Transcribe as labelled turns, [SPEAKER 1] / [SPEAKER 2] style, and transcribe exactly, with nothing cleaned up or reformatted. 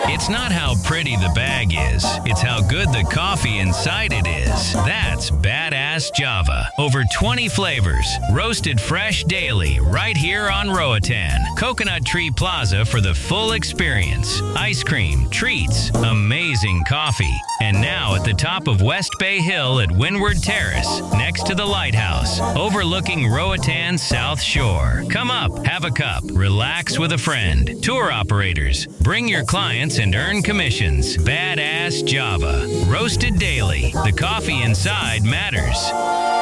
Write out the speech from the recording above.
[SPEAKER 1] It's not how pretty the bag is, it's how good the coffee inside it is. That's Badass Java. Over twenty flavors, roasted fresh daily, right here on Roatan. Coconut Tree Plaza for the full experience. Ice cream, treats, amazing coffee. And now at the top of West Bay Hill at Windward Terrace, next to the lighthouse, overlooking Roatan's South Shore. Come up, have a cup, relax with a friend. Tour operators, bring your clients and earn commissions. Badass Java. Roasted daily. The coffee inside matters.